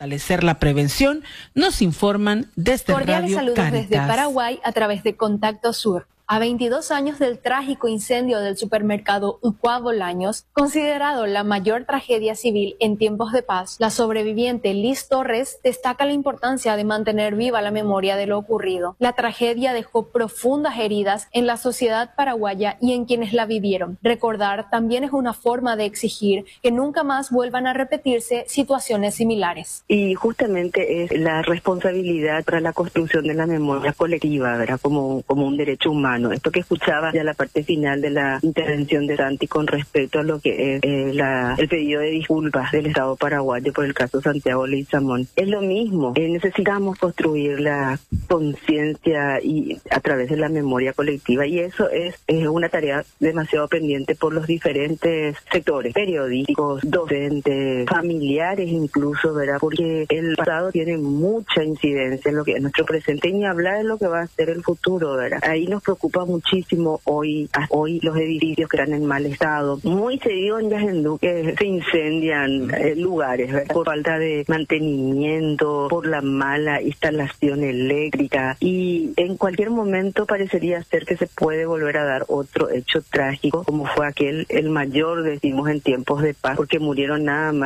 fortalecer la prevención, nos informan desde Cordiales Radio saludos Cáritas. desde Paraguay a través de Contacto Sur. A 22 años del trágico incendio del supermercado Ucuá Bolaños, considerado la mayor tragedia civil en tiempos de paz, la sobreviviente Liz Torres destaca la importancia de mantener viva la memoria de lo ocurrido. La tragedia dejó profundas heridas en la sociedad paraguaya y en quienes la vivieron. Recordar también es una forma de exigir que nunca más vuelvan a repetirse situaciones similares. Y justamente es la responsabilidad para la construcción de la memoria colectiva, ¿verdad? Como un derecho humano. Esto que escuchaba ya la parte final de la intervención de Santi con respecto a lo que es el pedido de disculpas del Estado paraguayo por el caso Santiago Leguizamón. Es lo mismo, necesitamos construir la conciencia y a través de la memoria colectiva, y eso es una tarea demasiado pendiente por los diferentes sectores, periodísticos, docentes, familiares incluso, ¿verdad? Porque el pasado tiene mucha incidencia en lo que es nuestro presente, y ni hablar de lo que va a ser el futuro, ¿verdad? Ahí nos preocupa muchísimo hoy los edificios que están en mal estado. Muy seguido en Yajendú que se incendian lugares, ¿verdad? Por falta de mantenimiento, por la mala instalación eléctrica, y en cualquier momento parecería ser que se puede volver a dar otro hecho trágico como fue aquel, el mayor, decimos, en tiempos de paz, porque murieron nada más